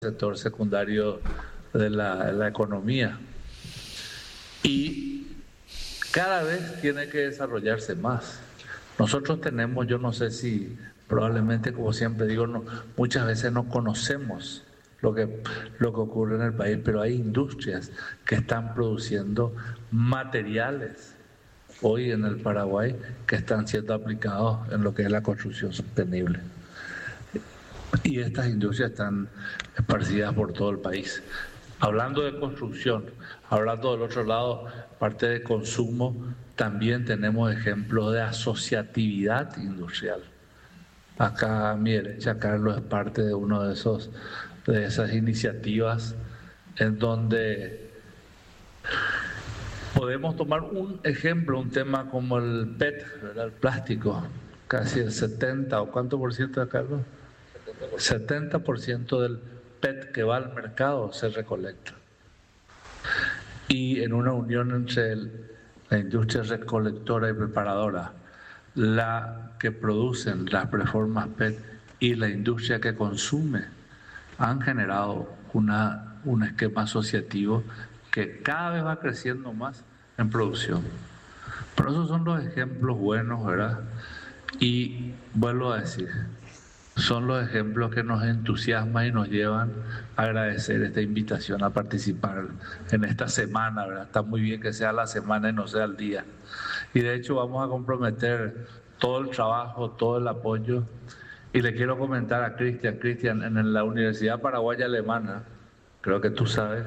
sector secundario de la economía. Y cada vez tiene que desarrollarse más. Nosotros tenemos, yo no sé si probablemente, como siempre digo, muchas veces no conocemos lo que ocurre en el país, pero hay industrias que están produciendo materiales hoy en el Paraguay que están siendo aplicados en lo que es la construcción sostenible. Y estas industrias están esparcidas por todo el país. Hablando de construcción, hablando del otro lado, parte de consumo, también tenemos ejemplos de asociatividad industrial. Acá a mi derecha, Carlos es parte de uno de esas iniciativas en donde podemos tomar un ejemplo, un tema como el PET, ¿verdad? El plástico, casi el 70 o cuánto por ciento, Carlos, 70% del PET que va al mercado se recolecta. Y en una unión entre la industria recolectora y preparadora, la que producen las preformas PET y la industria que consume, han generado un esquema asociativo que cada vez va creciendo más en producción. Pero esos son los ejemplos buenos, ¿verdad? Y vuelvo a decir, son los ejemplos que nos entusiasman y nos llevan a agradecer esta invitación a participar en esta semana, ¿verdad? Está muy bien que sea la semana y no sea el día. Y de hecho vamos a comprometer todo el trabajo, todo el apoyo. Y le quiero comentar a Cristian, en la Universidad Paraguaya Alemana, creo que tú sabes,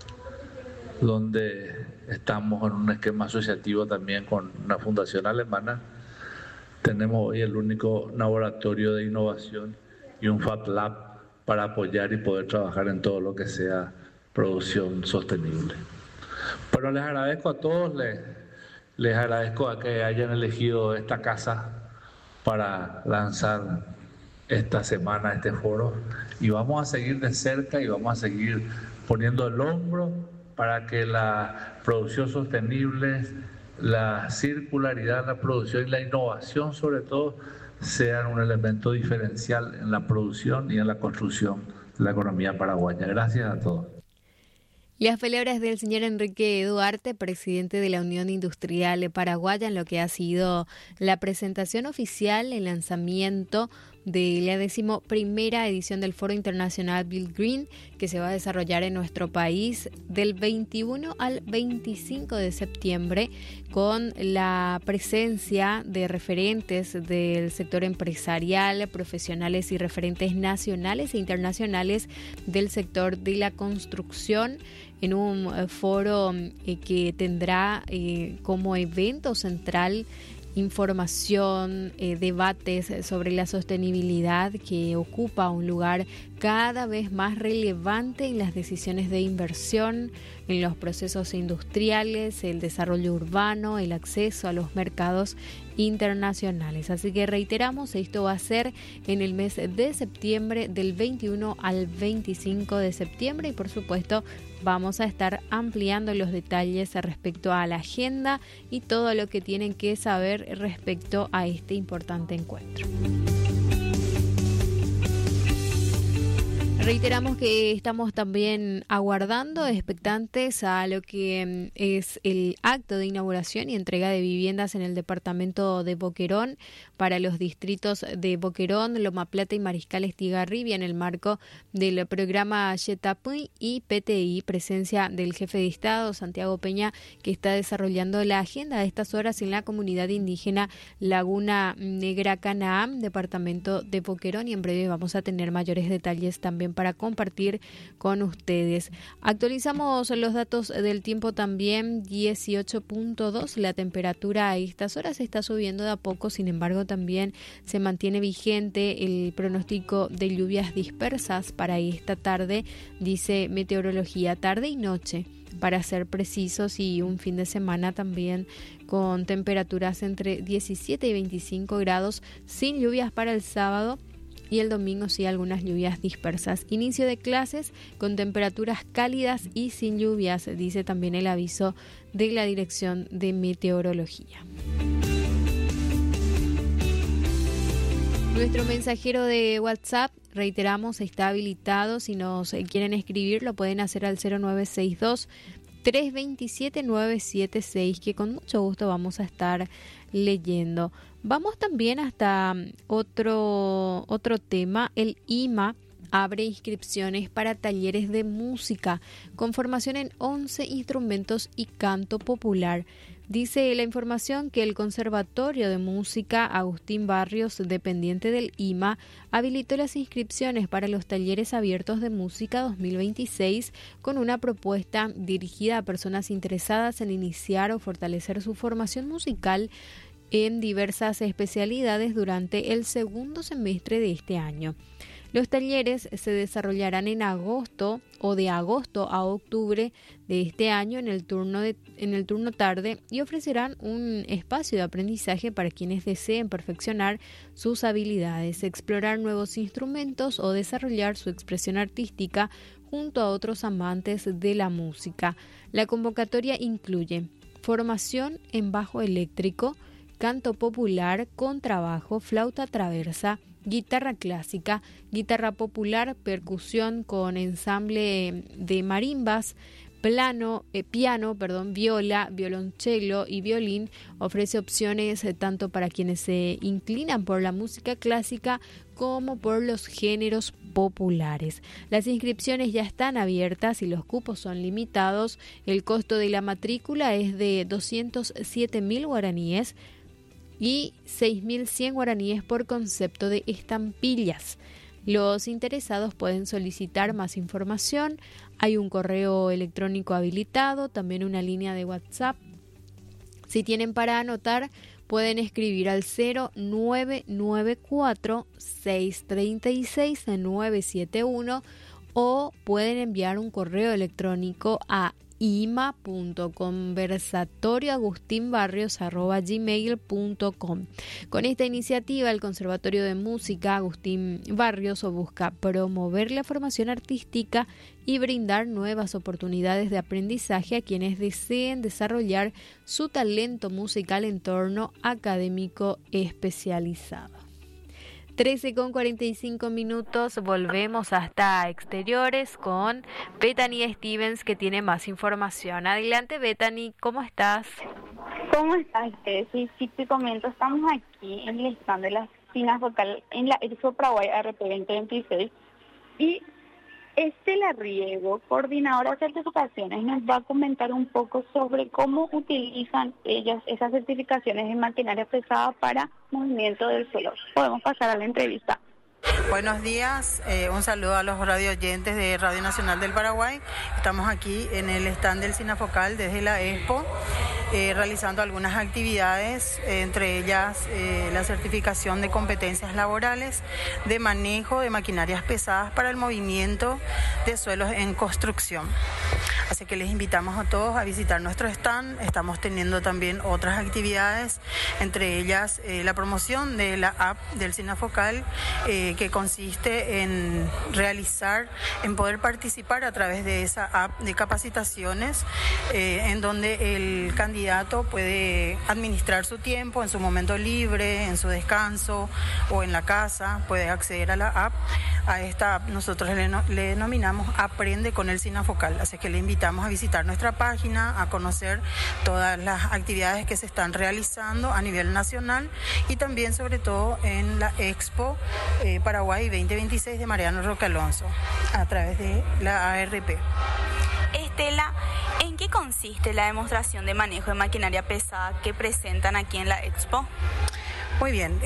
donde estamos en un esquema asociativo también con una fundación alemana, tenemos hoy el único laboratorio de innovación y un Fab Lab para apoyar y poder trabajar en todo lo que sea producción sostenible. Pero les agradezco a todos, les agradezco a que hayan elegido esta casa para lanzar esta semana este foro, y vamos a seguir de cerca y vamos a seguir poniendo el hombro para que la producción sostenible, la circularidad en la producción y la innovación sobre todo sean un elemento diferencial en la producción y en la construcción de la economía paraguaya. Gracias a todos. Las palabras del señor Enrique Duarte, presidente de la Unión Industrial Paraguaya, en lo que ha sido la presentación oficial, el lanzamiento de la 11ª edición del Foro Internacional Build Green, que se va a desarrollar en nuestro país del 21 al 25 de septiembre, con la presencia de referentes del sector empresarial, profesionales y referentes nacionales e internacionales del sector de la construcción, en un foro que tendrá como evento central información, debates sobre la sostenibilidad, que ocupa un lugar cada vez más relevante en las decisiones de inversión, en los procesos industriales, el desarrollo urbano, el acceso a los mercados internacionales. Así que reiteramos, esto va a ser en el mes de septiembre, del 21 al 25 de septiembre, y por supuesto vamos a estar ampliando los detalles respecto a la agenda y todo lo que tienen que saber respecto a este importante encuentro. Reiteramos que estamos también aguardando, expectantes a lo que es el acto de inauguración y entrega de viviendas en el departamento de Boquerón para los distritos de Boquerón, Loma Plata y Mariscal Estigarribia, en el marco del programa Yetapuy y PTI, presencia del jefe de Estado, Santiago Peña, que está desarrollando la agenda de estas horas en la comunidad indígena Laguna Negra Canaán, departamento de Boquerón, y en breve vamos a tener mayores detalles también para compartir con ustedes. Actualizamos los datos del tiempo también, 18.2, la temperatura a estas horas está subiendo de a poco, sin embargo también se mantiene vigente el pronóstico de lluvias dispersas para esta tarde, dice meteorología, tarde y noche, para ser precisos, y un fin de semana también con temperaturas entre 17 y 25 grados, sin lluvias para el sábado, y el domingo sí algunas lluvias dispersas. Inicio de clases con temperaturas cálidas y sin lluvias, dice también el aviso de la Dirección de Meteorología. Nuestro mensajero de WhatsApp, reiteramos, está habilitado. Si nos quieren escribir, lo pueden hacer al 0962-327-976, que con mucho gusto vamos a estar leyendo. Vamos también hasta otro tema. El IMA abre inscripciones para talleres de música con formación en 11 instrumentos y canto popular. Dice la información que el Conservatorio de Música Agustín Barrios, dependiente del IMA, habilitó las inscripciones para los talleres abiertos de música 2026 con una propuesta dirigida a personas interesadas en iniciar o fortalecer su formación musical en diversas especialidades durante el segundo semestre de este año. Los talleres se desarrollarán en agosto o de agosto a octubre de este año en el turno tarde y ofrecerán un espacio de aprendizaje para quienes deseen perfeccionar sus habilidades, explorar nuevos instrumentos o desarrollar su expresión artística junto a otros amantes de la música. La convocatoria incluye formación en bajo eléctrico, canto popular, contrabajo, flauta traversa, guitarra clásica, guitarra popular, percusión con ensamble de marimbas, piano, viola, violonchelo y violín. Ofrece opciones tanto para quienes se inclinan por la música clásica como por los géneros populares. Las inscripciones ya están abiertas y los cupos son limitados. El costo de la matrícula es de 207.000 guaraníes y 6.100 guaraníes por concepto de estampillas. Los interesados pueden solicitar más información. Hay un correo electrónico habilitado, también una línea de WhatsApp. Si tienen para anotar, pueden escribir al 0994-636-971 o pueden enviar un correo electrónico a ima.conversatorioagustinbarrios@gmail.com. Con esta iniciativa, el Conservatorio de Música Agustín Barrios busca promover la formación artística y brindar nuevas oportunidades de aprendizaje a quienes deseen desarrollar su talento musical en entorno académico especializado. 13:45, volvemos hasta exteriores con Bethany Stevens, que tiene más información. Adelante, Bethany, ¿cómo estás? ¿Cómo estás, Ceci? Sí, te comento, estamos aquí en el stand de la Sinafocal en la Expo Paraguay RP 2026 y Estela Riego, coordinadora de certificaciones, nos va a comentar un poco sobre cómo utilizan ellas esas certificaciones en maquinaria pesada para movimiento del suelo. Podemos pasar a la entrevista. Buenos días, un saludo a los radio oyentes de Radio Nacional del Paraguay. Estamos aquí en el stand del Sinafocal desde la Expo, realizando algunas actividades, entre ellas la certificación de competencias laborales de manejo de maquinarias pesadas para el movimiento de suelos en construcción. Así que les invitamos a todos a visitar nuestro stand. Estamos teniendo también otras actividades, entre ellas la promoción de la app del Sinafocal, que consiste en poder participar a través de esa app de capacitaciones, en donde el candidato puede administrar su tiempo en su momento libre, en su descanso o en la casa, puede acceder a la app. A esta app nosotros le denominamos Aprende con el Sinafocal, así que le invitamos a visitar nuestra página, a conocer todas las actividades que se están realizando a nivel nacional y también sobre todo en la Expo Paraguay 2026 de Mariano Roque Alonso a través de la ARP. Estela, ¿en qué consiste la demostración de manejo de maquinaria pesada que presentan aquí en la Expo? Muy bien,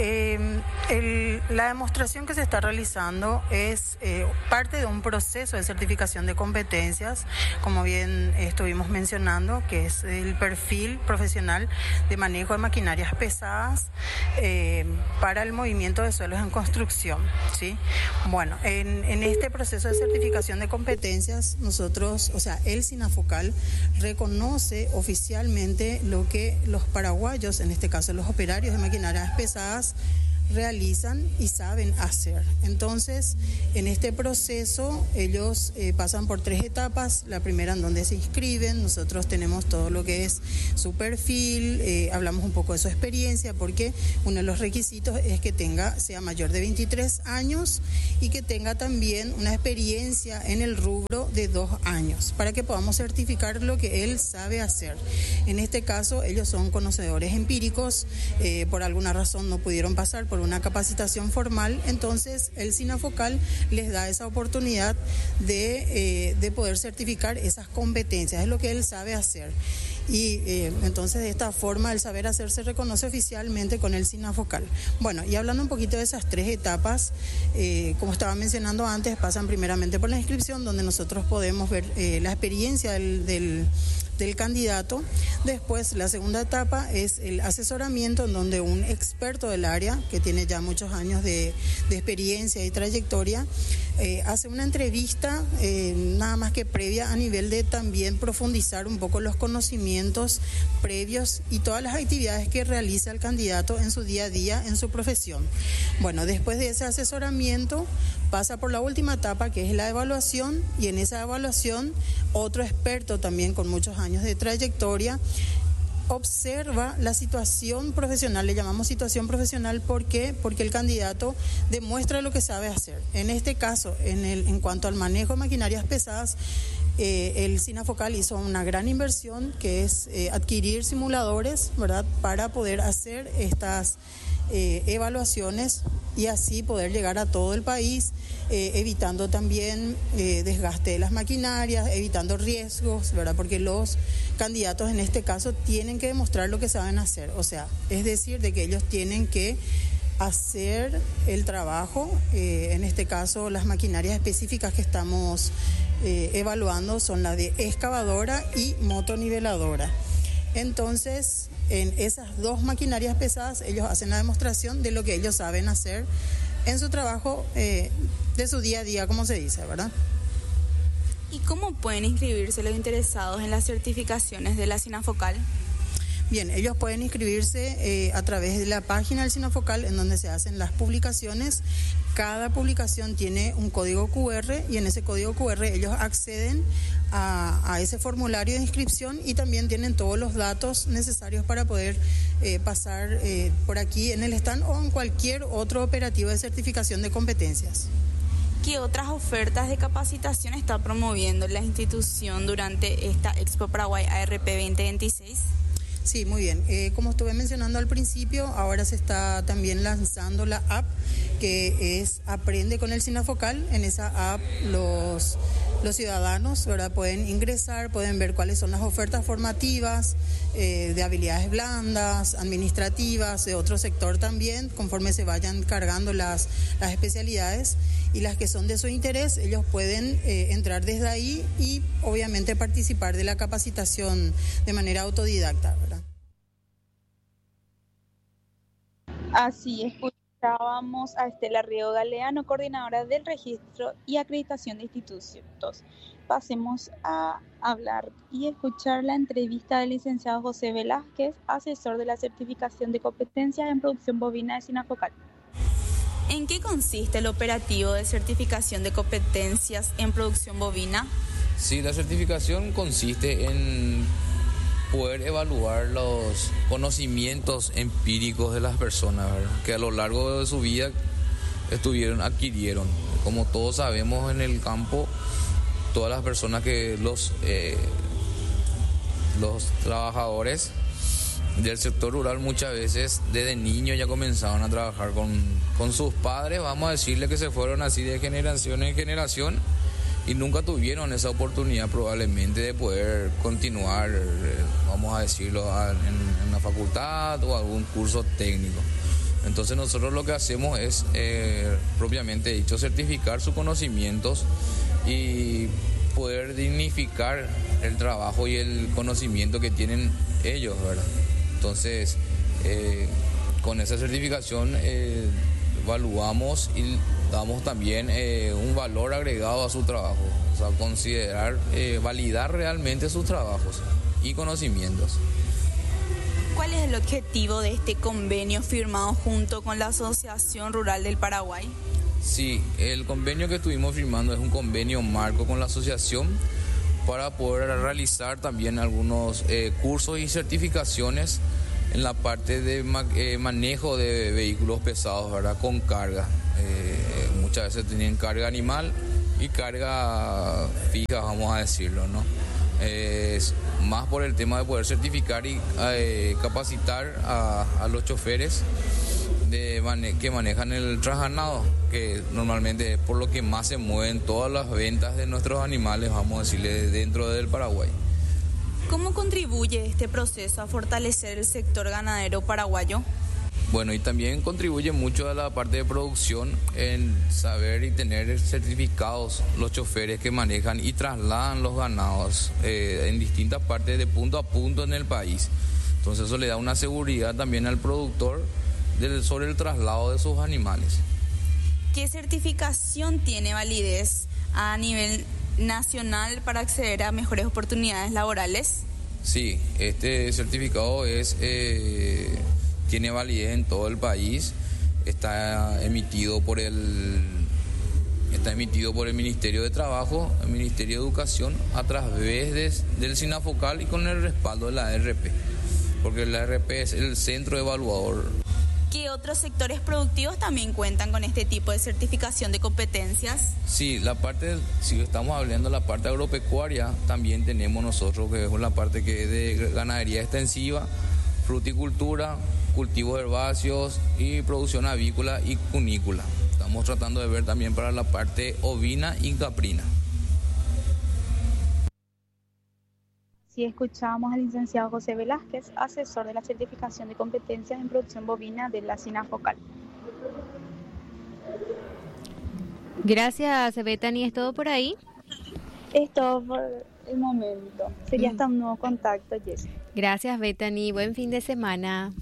la demostración que se está realizando es parte de un proceso de certificación de competencias, como bien estuvimos mencionando, que es el perfil profesional de manejo de maquinarias pesadas para el movimiento de suelos en construcción, ¿sí? Bueno, en este proceso de certificación de competencias, nosotros, el Sinafocal reconoce oficialmente lo que los paraguayos, en este caso los operadores de maquinarias pesadas, realizan y saben hacer. Entonces, en este proceso ellos pasan por 3 etapas. La primera en donde se inscriben, nosotros tenemos todo lo que es su perfil, hablamos un poco de su experiencia, porque uno de los requisitos es que sea mayor de 23 años y que tenga también una experiencia en el rubro de 2 años, para que podamos certificar lo que él sabe hacer. En este caso, ellos son conocedores empíricos, por alguna razón no pudieron pasar por una capacitación formal, entonces el SINAFOCAL les da esa oportunidad de poder certificar esas competencias, es lo que él sabe hacer. Y entonces de esta forma el saber hacer se reconoce oficialmente con el SINAFOCAL. Bueno, y hablando un poquito de esas 3 etapas, como estaba mencionando antes, pasan primeramente por la inscripción, donde nosotros podemos ver la experiencia del candidato. Después, la segunda etapa es el asesoramiento, en donde un experto del área, que tiene ya muchos años de experiencia y trayectoria, hace una entrevista, nada más que previa, a nivel de también profundizar un poco los conocimientos previos y todas las actividades que realiza el candidato en su día a día, en su profesión. Bueno, después de ese asesoramiento, pasa por la última etapa, que es la evaluación, y en esa evaluación otro experto también con muchos años de trayectoria observa la situación profesional. Le llamamos situación profesional, ¿por qué? Porque el candidato demuestra lo que sabe hacer. En este caso, en cuanto al manejo de maquinarias pesadas, el SINAFOCAL hizo una gran inversión, que es adquirir simuladores, ¿verdad?, para poder hacer estas evaluaciones y así poder llegar a todo el país, evitando también desgaste de las maquinarias, evitando riesgos, ¿verdad? Porque los candidatos en este caso tienen que demostrar lo que saben hacer, o sea, es decir, de que ellos tienen que hacer el trabajo. En este caso, las maquinarias específicas que estamos evaluando son la de excavadora y motoniveladora. Entonces, en esas 2 maquinarias pesadas, ellos hacen la demostración de lo que ellos saben hacer en su trabajo de su día a día, como se dice, ¿verdad? ¿Y cómo pueden inscribirse los interesados en las certificaciones de la SINAFOCAL? Bien, ellos pueden inscribirse a través de la página del SINAFOCAL, en donde se hacen las publicaciones. Cada publicación tiene un código QR y en ese código QR ellos acceden a ese formulario de inscripción y también tienen todos los datos necesarios para poder pasar por aquí en el stand o en cualquier otro operativo de certificación de competencias. ¿Qué otras ofertas de capacitación está promoviendo la institución durante esta Expo Paraguay ARP 2026? Sí, muy bien. Como estuve mencionando al principio, ahora se está también lanzando la app, que es Aprende con el SINAFOCAL. En esa app los ciudadanos, ¿verdad?, pueden ingresar, pueden ver cuáles son las ofertas formativas de habilidades blandas, administrativas, de otro sector también, conforme se vayan cargando las especialidades, y las que son de su interés, ellos pueden entrar desde ahí y obviamente participar de la capacitación de manera autodidacta, ¿verdad? Así escuchábamos a Estela Riego Galeano, coordinadora del Registro y Acreditación de Institutos. Pasemos a hablar y escuchar la entrevista del licenciado José Velázquez, asesor de la certificación de competencias en producción bovina de SINAFOCAL. ¿En qué consiste el operativo de certificación de competencias en producción bovina? Sí, la certificación consiste en poder evaluar los conocimientos empíricos de las personas, ¿verdad?, que a lo largo de su vida adquirieron. Como todos sabemos, en el campo, todas las personas que los trabajadores del sector rural muchas veces desde niños ya comenzaban a trabajar con sus padres, vamos a decirle, que se fueron así de generación en generación y nunca tuvieron esa oportunidad probablemente de poder continuar, vamos a decirlo, en una facultad o algún curso técnico. Entonces nosotros lo que hacemos es, propiamente dicho, certificar sus conocimientos y poder dignificar el trabajo y el conocimiento que tienen ellos, ¿verdad? Entonces, con esa certificación evaluamos y damos también un valor agregado a su trabajo, o sea, considerar, validar realmente sus trabajos y conocimientos. ¿Cuál es el objetivo de este convenio firmado junto con la Asociación Rural del Paraguay? Sí, el convenio que estuvimos firmando es un convenio marco con la asociación para poder realizar también algunos cursos y certificaciones en la parte de manejo de vehículos pesados, ¿verdad? Con carga. Muchas veces tienen carga animal y carga fija, vamos a decirlo, ¿no? Es más por el tema de poder certificar y capacitar a los choferes que manejan el trasganado, que normalmente es por lo que más se mueven todas las ventas de nuestros animales, vamos a decirle, dentro del Paraguay. ¿Cómo contribuye este proceso a fortalecer el sector ganadero paraguayo? Bueno, y también contribuye mucho a la parte de producción en saber y tener certificados los choferes que manejan y trasladan los ganados en distintas partes de punto a punto en el país. Entonces eso le da una seguridad también al productor sobre el traslado de sus animales. ¿Qué certificación tiene validez a nivel nacional para acceder a mejores oportunidades laborales? Sí, este certificado tiene validez en todo el país, está emitido por el Ministerio de Trabajo, el Ministerio de Educación, a través del SINAFOCAL y con el respaldo de la ARP, porque la ARP es el centro evaluador. ¿Qué otros sectores productivos también cuentan con este tipo de certificación de competencias? Sí, si estamos hablando de la parte agropecuaria, también tenemos nosotros, que es la parte que es de ganadería extensiva, fruticultura, cultivos herbáceos y producción avícola y cunícola. Estamos tratando de ver también para la parte ovina y caprina. Sí, escuchamos al licenciado José Velázquez, asesor de la certificación de competencias en producción bovina de la SINAFOCAL. Gracias, Bethany. ¿Es todo por ahí? Es todo por el momento. Sería hasta un nuevo contacto, Jessy. Gracias, Bethany. Buen fin de semana.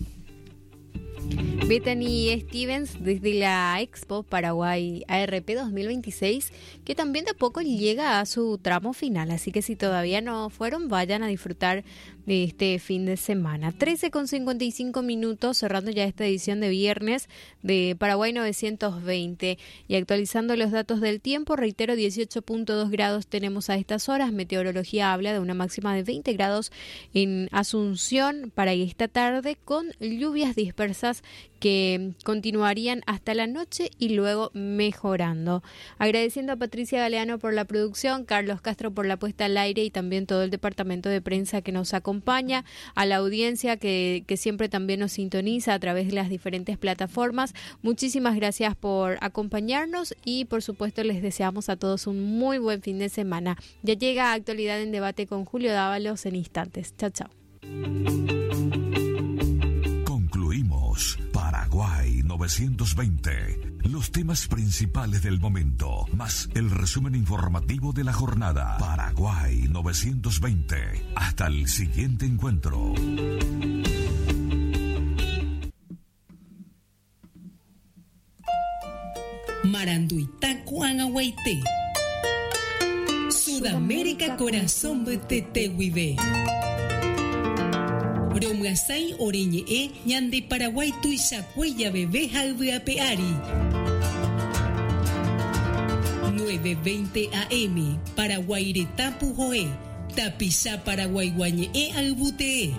Bethany Stevens desde la Expo Paraguay ARP 2026, que también de poco llega a su tramo final, así que si todavía no fueron, vayan a disfrutar de este fin de semana. 13:55, cerrando ya esta edición de viernes de Paraguay 920 y actualizando los datos del tiempo. Reitero, 18.2 grados tenemos a estas horas. Meteorología habla de una máxima de 20 grados en Asunción para esta tarde, con lluvias dispersas que continuarían hasta la noche y luego mejorando. Agradeciendo a Patricia Galeano por la producción, Carlos Castro por la puesta al aire y también todo el departamento de prensa que nos acompaña, a la audiencia que siempre también nos sintoniza a través de las diferentes plataformas. Muchísimas gracias por acompañarnos y por supuesto les deseamos a todos un muy buen fin de semana. Ya llega Actualidad en Debate con Julio Dávalos en instantes. Chao, chao. Concluimos Paraguay 920. Los temas principales del momento, más el resumen informativo de la jornada. Paraguay 920. Hasta el siguiente encuentro. Maranduita Cuangahuayte. Sudamérica Corazón de Tetehuibe. Romgasay Oreñe Ñande Paraguay Tuisacuella Bebé Jalveapeari 9:20 AM Paraguairetapu Joe Tapisa Paraguay Guañe Albutee.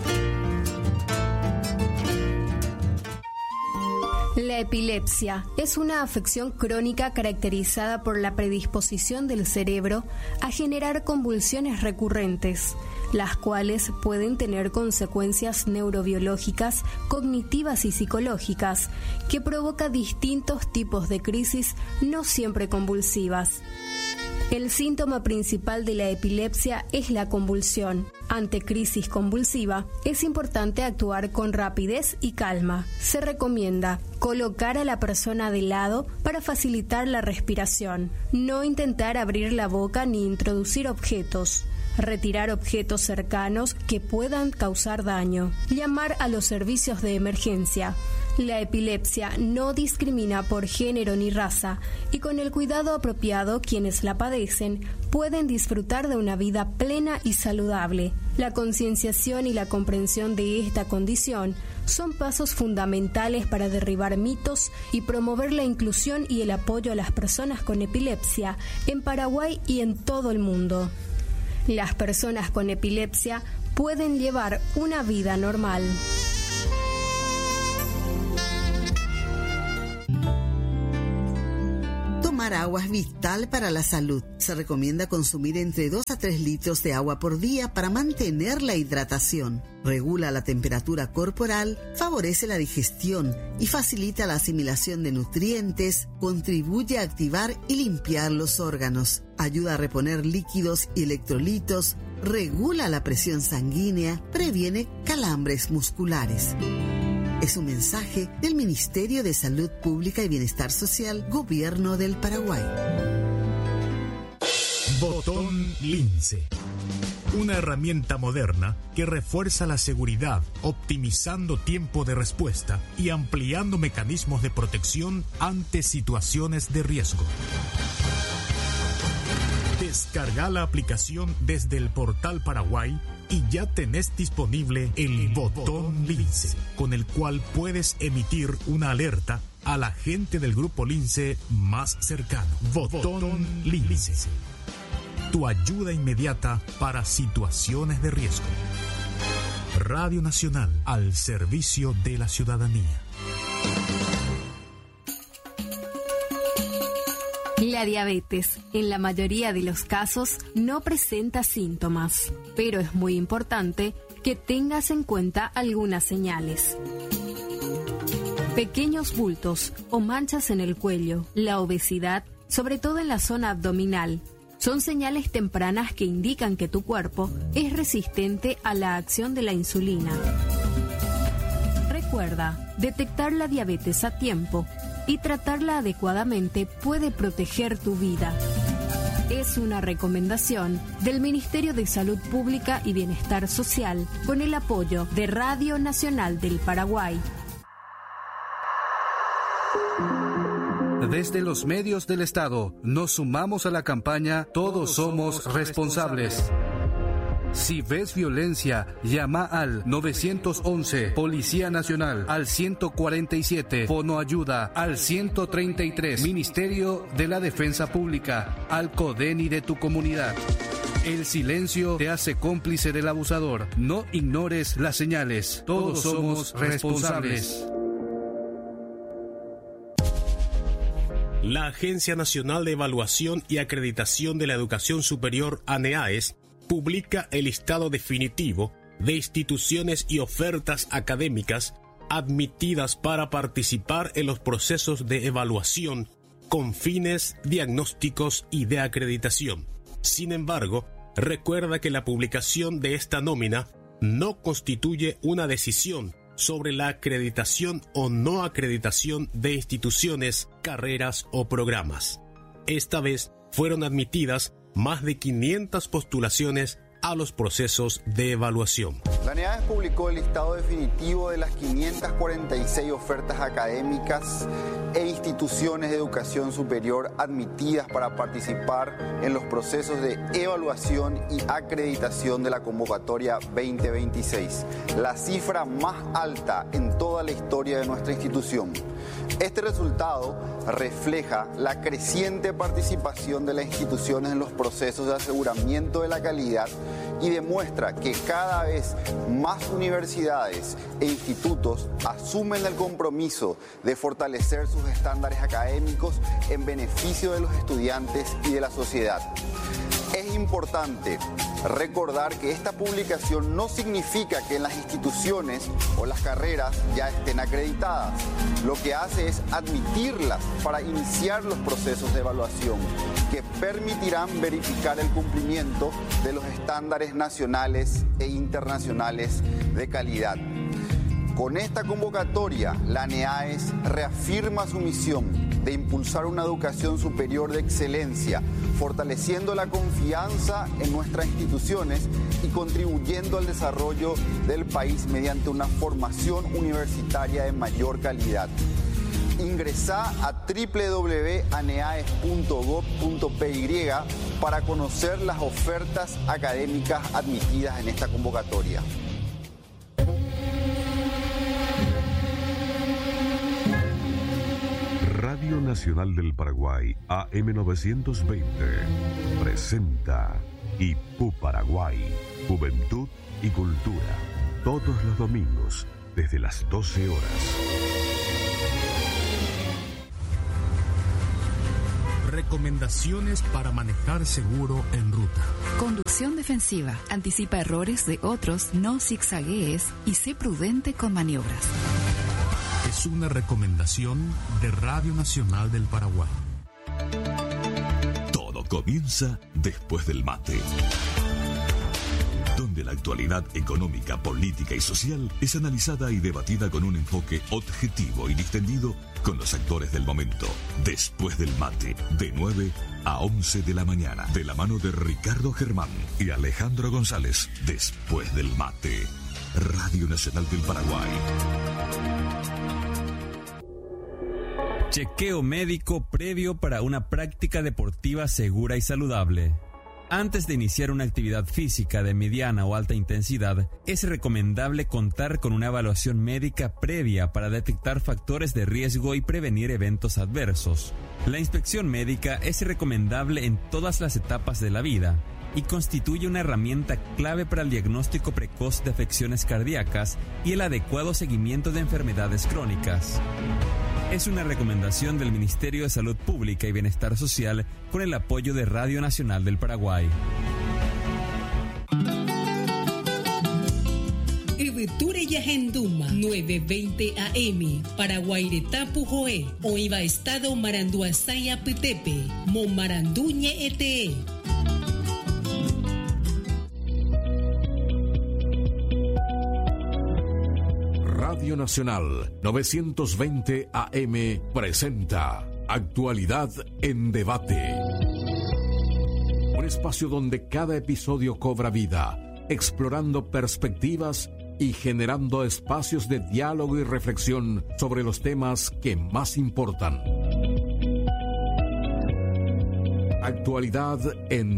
La epilepsia es una afección crónica caracterizada por la predisposición del cerebro a generar convulsiones recurrentes, las cuales pueden tener consecuencias neurobiológicas, cognitivas y psicológicas, que provoca distintos tipos de crisis no siempre convulsivas. El síntoma principal de la epilepsia es la convulsión. Ante crisis convulsiva, es importante actuar con rapidez y calma. Se recomienda colocar a la persona de lado para facilitar la respiración. No intentar abrir la boca ni introducir objetos. Retirar objetos cercanos que puedan causar daño. Llamar a los servicios de emergencia. La epilepsia no discrimina por género ni raza, y con el cuidado apropiado quienes la padecen pueden disfrutar de una vida plena y saludable. La concienciación y la comprensión de esta condición son pasos fundamentales para derribar mitos y promover la inclusión y el apoyo a las personas con epilepsia en Paraguay y en todo el mundo. Las personas con epilepsia pueden llevar una vida normal. Tomar agua es vital para la salud. Se recomienda consumir entre 2 a 3 litros de agua por día para mantener la hidratación. Regula la temperatura corporal, favorece la digestión y facilita la asimilación de nutrientes, contribuye a activar y limpiar los órganos, ayuda a reponer líquidos y electrolitos, regula la presión sanguínea, previene calambres musculares. Es un mensaje del Ministerio de Salud Pública y Bienestar Social, Gobierno del Paraguay. Botón Lince. Una herramienta moderna que refuerza la seguridad, optimizando tiempo de respuesta y ampliando mecanismos de protección ante situaciones de riesgo. Descarga la aplicación desde el portal Paraguay y ya tenés disponible el botón Lince, con el cual puedes emitir una alerta a la gente del grupo Lince más cercano. Botón Lince. Tu ayuda inmediata para situaciones de riesgo. Radio Nacional, al servicio de la ciudadanía. La diabetes, en la mayoría de los casos, no presenta síntomas, pero es muy importante que tengas en cuenta algunas señales. Pequeños bultos o manchas en el cuello, la obesidad, sobre todo en la zona abdominal, son señales tempranas que indican que tu cuerpo es resistente a la acción de la insulina. Recuerda, detectar la diabetes a tiempo y tratarla adecuadamente puede proteger tu vida. Es una recomendación del Ministerio de Salud Pública y Bienestar Social con el apoyo de Radio Nacional del Paraguay. Desde los medios del Estado nos sumamos a la campaña Todos somos responsables. Si ves violencia, llama al 911, Policía Nacional, al 147, Fono Ayuda, al 133, Ministerio de la Defensa Pública, al CODENI de tu comunidad. El silencio te hace cómplice del abusador. No ignores las señales. Todos somos responsables. La Agencia Nacional de Evaluación y Acreditación de la Educación Superior, ANEAES, publica el listado definitivo de instituciones y ofertas académicas admitidas para participar en los procesos de evaluación con fines diagnósticos y de acreditación. Sin embargo, recuerda que la publicación de esta nómina no constituye una decisión sobre la acreditación o no acreditación de instituciones, carreras o programas. Esta vez fueron admitidas más de 500 postulaciones a los procesos de evaluación. La ANEAES publicó el listado definitivo de las 546 ofertas académicas e instituciones de educación superior admitidas para participar en los procesos de evaluación y acreditación de la convocatoria 2026, la cifra más alta en toda la historia de nuestra institución. Este resultado refleja la creciente participación de las instituciones en los procesos de aseguramiento de la calidad y demuestra que cada vez más universidades e institutos asumen el compromiso de fortalecer sus estándares académicos en beneficio de los estudiantes y de la sociedad. Es importante recordar que esta publicación no significa que en las instituciones o las carreras ya estén acreditadas. Lo que hace es admitirlas para iniciar los procesos de evaluación que permitirán verificar el cumplimiento de los estándares nacionales e internacionales de calidad. Con esta convocatoria, la ANEAES reafirma su misión de impulsar una educación superior de excelencia, fortaleciendo la confianza en nuestras instituciones y contribuyendo al desarrollo del país mediante una formación universitaria de mayor calidad. Ingresá a www.aneaes.gov.py para conocer las ofertas académicas admitidas en esta convocatoria. Radio Nacional del Paraguay, AM920, presenta Ipú Paraguay, Juventud y Cultura, todos los domingos desde las 12 horas. Recomendaciones para manejar seguro en ruta. Conducción defensiva. Anticipa errores de otros, no zigzaguees y sé prudente con maniobras. Es una recomendación de Radio Nacional del Paraguay. Todo comienza después del mate, donde la actualidad económica, política y social es analizada y debatida con un enfoque objetivo y distendido con los actores del momento. Después del mate, de 9 a 11 de la mañana, de la mano de Ricardo Germán y Alejandro González. Después del mate, Radio Nacional del Paraguay. Chequeo médico previo para una práctica deportiva segura y saludable. Antes de iniciar una actividad física de mediana o alta intensidad, es recomendable contar con una evaluación médica previa para detectar factores de riesgo y prevenir eventos adversos. La inspección médica es recomendable en todas las etapas de la vida y constituye una herramienta clave para el diagnóstico precoz de afecciones cardíacas y el adecuado seguimiento de enfermedades crónicas. Es una recomendación del Ministerio de Salud Pública y Bienestar Social con el apoyo de Radio Nacional del Paraguay. Eveture Yahenduma 920 AM Paraguairetapu Joe o iba estado Maranduasaya Petepe Momaranduñe Ete. Radio Nacional 920 AM presenta Actualidad en Debate. Un espacio donde cada episodio cobra vida, explorando perspectivas y generando espacios de diálogo y reflexión sobre los temas que más importan. Actualidad en